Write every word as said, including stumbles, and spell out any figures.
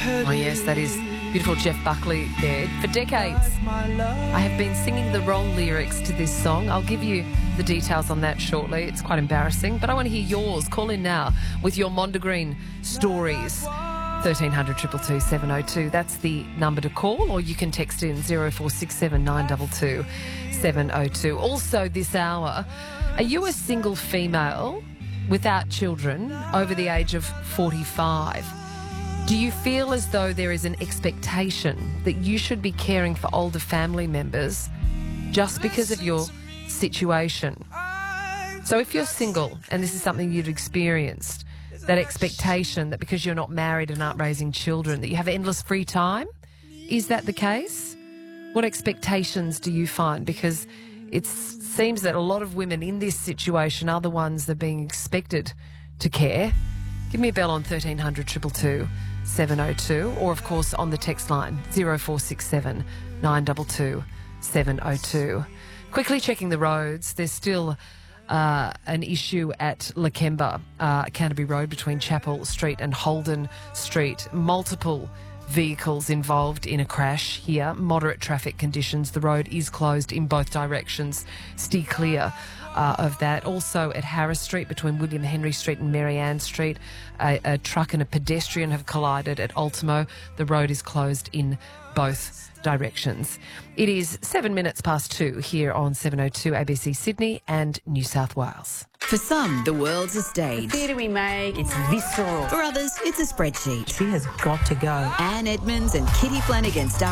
Oh yes, that is beautiful Jeff Buckley there. For decades, I have been singing the wrong lyrics to this song. I'll give you the details on that shortly. It's quite embarrassing, but I want to hear yours. Call in now with your Mondegreen stories. thirteen hundred, two two two, seven oh two. That's the number to call, or you can text in zero four six seven, nine two two, seven oh two. Also this hour, are you a single female without children over the age of forty-five? Do you feel as though there is an expectation that you should be caring for older family members just because of your situation? So if you're single and this is something you've experienced, that expectation that because you're not married and aren't raising children that you have endless free time, is that the case? What expectations do you find? Because it seems that a lot of women in this situation are the ones that are being expected to care. Give me a bell on thirteen hundred, two two two, seven oh two, or of course on the text line zero four six seven, nine two two, seven oh two. Quickly checking the roads. There's still uh, an issue at Lakemba, uh, Canterbury Road between Chapel Street and Holden Street. Multiple vehicles involved in a crash here. Moderate traffic conditions. The road is closed in both directions. Steer clear uh, of that. Also at Harris Street between William Henry Street and Mary Ann Street, a, a truck and a pedestrian have collided at Ultimo. The road is closed in both directions. It is seven minutes past two here on seven oh two A B C Sydney and New South Wales. For some, the world's a stage. The theatre we make, it's visceral. For others, it's a spreadsheet. She has got to go. Anne Edmonds and Kitty Flanagan star